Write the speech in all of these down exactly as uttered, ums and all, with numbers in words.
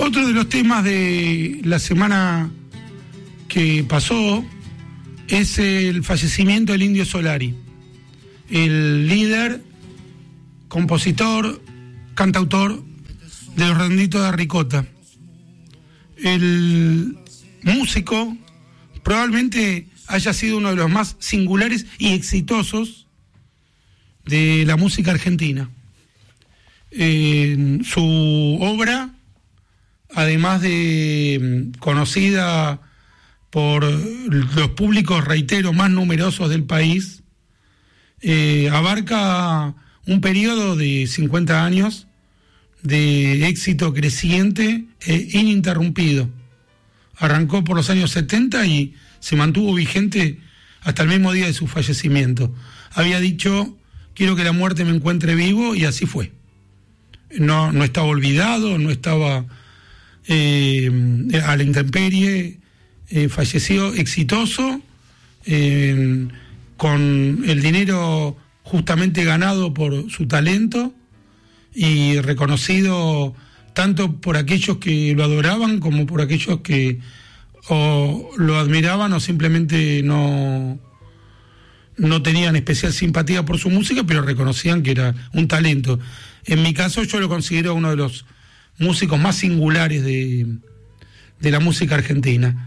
Otro de los temas de la semana que pasó es el fallecimiento del Indio Solari, el líder, compositor, cantautor de Los Redonditos de Ricota. El músico probablemente haya sido uno de los más singulares y exitosos de la música argentina. Eh, su obra, además de conocida por los públicos, reitero, más numerosos del país, eh, abarca un periodo de cincuenta años de éxito creciente e ininterrumpido. Arrancó por los años setenta y se mantuvo vigente hasta el mismo día de su fallecimiento. Había dicho: quiero que la muerte me encuentre vivo, y así fue. No, no estaba olvidado, no estaba eh, a la intemperie, eh, falleció exitoso, eh, con el dinero justamente ganado por su talento y reconocido tanto por aquellos que lo adoraban como por aquellos que o lo admiraban o simplemente no, no tenían especial simpatía por su música, pero reconocían que era un talento. En mi caso, yo lo considero uno de los músicos más singulares de, de la música argentina.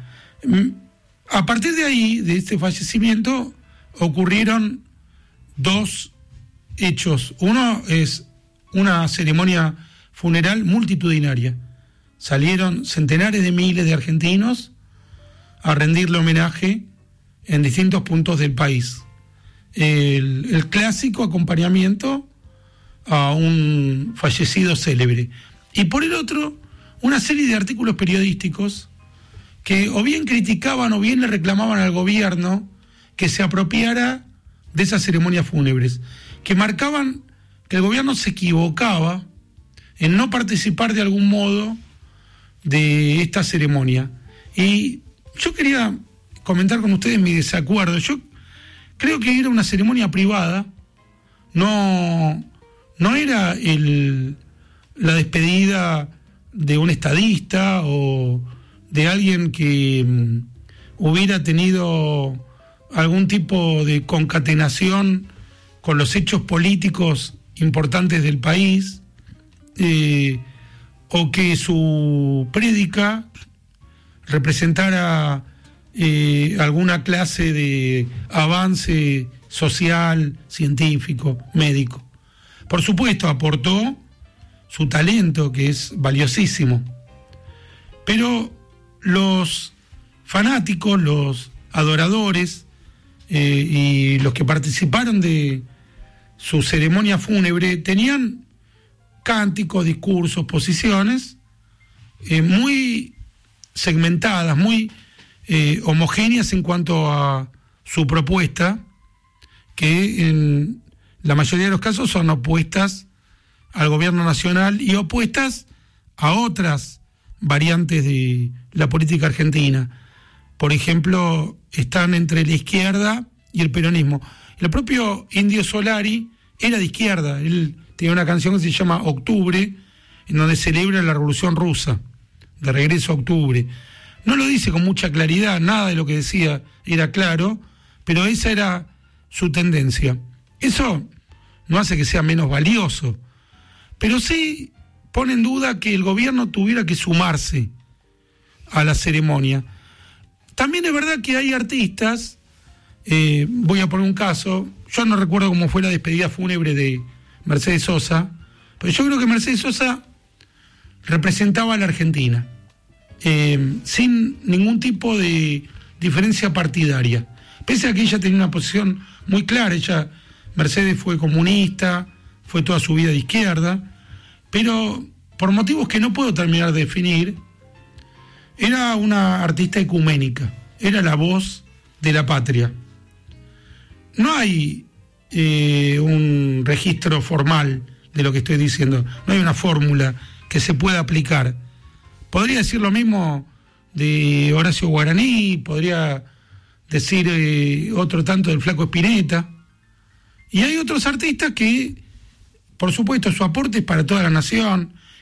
A partir de ahí, de este fallecimiento, ocurrieron dos hechos. Uno es una ceremonia funeral multitudinaria. Salieron centenares de miles de argentinos a rendirle homenaje en distintos puntos del país. El, el clásico acompañamiento a un fallecido célebre. Y por el otro, una serie de artículos periodísticos que o bien criticaban o bien le reclamaban al gobierno que se apropiara de esas ceremonias fúnebres, que marcaban que el gobierno se equivocaba en no participar de algún modo de esta ceremonia. Y yo quería comentar con ustedes mi desacuerdo. Yo creo que era una ceremonia privada, no, no era el, la despedida de un estadista o de alguien que um, hubiera tenido algún tipo de concatenación con los hechos políticos importantes del país, eh, o que su prédica representara eh, alguna clase de avance social, científico, médico. Por supuesto, aportó su talento, que es valiosísimo, pero los fanáticos, los adoradores eh, y los que participaron de su ceremonia fúnebre tenían cánticos, discursos, posiciones eh, muy segmentadas, muy eh, homogéneas en cuanto a su propuesta, que en la mayoría de los casos son opuestas al gobierno nacional y opuestas a otras variantes de la política argentina. Por ejemplo, están entre la izquierda y el peronismo. El propio Indio Solari era de izquierda. Él tenía una canción que se llama Octubre, en donde celebra la Revolución Rusa, de regreso a octubre. No lo dice con mucha claridad, nada de lo que decía era claro, pero esa era su tendencia. Eso no hace que sea menos valioso, pero sí pone en duda que el gobierno tuviera que sumarse a la ceremonia. También es verdad que hay artistas, eh, voy a poner un caso, yo no recuerdo cómo fue la despedida fúnebre de Mercedes Sosa, pero yo creo que Mercedes Sosa representaba a la Argentina, eh, sin ningún tipo de diferencia partidaria, pese a que ella tenía una posición muy clara. Ella, Mercedes, fue comunista, fue toda su vida de izquierda, pero por motivos que no puedo terminar de definir, era una artista ecuménica, era la voz de la patria. No hay eh, un registro formal de lo que estoy diciendo, no hay una fórmula que se pueda aplicar. Podría decir lo mismo de Horacio Guaraní, podría decir eh, otro tanto del Flaco Spinetta, y hay otros artistas que, por supuesto, su aporte es para toda la nación,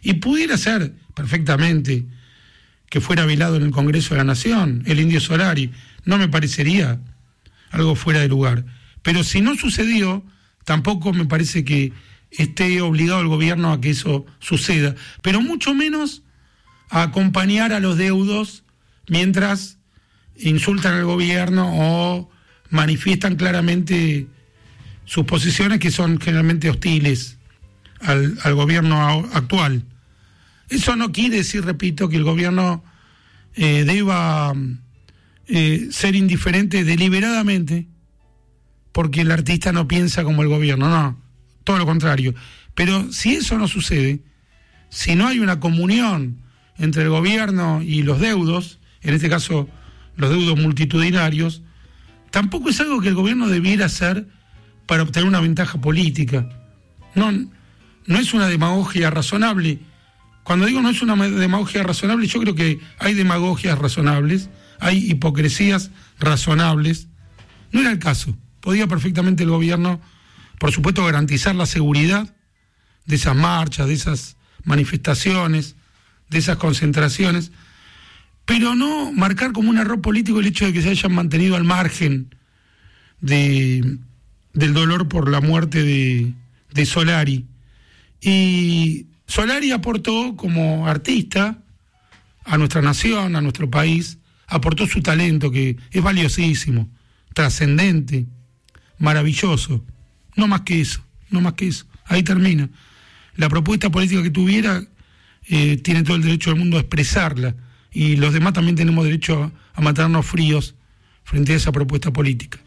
Y pudiera ser perfectamente que fuera velado en el Congreso de la Nación, el Indio Solari, no me parecería algo fuera de lugar. Pero si no sucedió, tampoco me parece que esté obligado el gobierno a que eso suceda, pero mucho menos a acompañar a los deudos mientras insultan al gobierno o manifiestan claramente sus posiciones, que son generalmente hostiles al, al gobierno actual. Eso no quiere decir, repito, que el gobierno eh, deba eh, ser indiferente deliberadamente porque el artista no piensa como el gobierno, no, todo lo contrario. Pero si eso no sucede, si no hay una comunión entre el gobierno y los deudos, en este caso los deudos multitudinarios, tampoco es algo que el gobierno debiera hacer para obtener una ventaja política. No, no es una demagogia razonable. Cuando digo no es una demagogia razonable, yo creo que hay demagogias razonables, hay hipocresías razonables. No era el caso. Podía perfectamente el gobierno, por supuesto, garantizar la seguridad de esas marchas, de esas manifestaciones, de esas concentraciones, pero no marcar como un error político el hecho de que se hayan mantenido al margen de, del dolor por la muerte de, de Solari. Y Solari aportó como artista a nuestra nación, a nuestro país, aportó su talento, que es valiosísimo, trascendente, maravilloso. No más que eso, no más que eso. Ahí termina. La propuesta política que tuviera eh, tiene todo el derecho del mundo a expresarla, y los demás también tenemos derecho a, a matarnos fríos frente a esa propuesta política.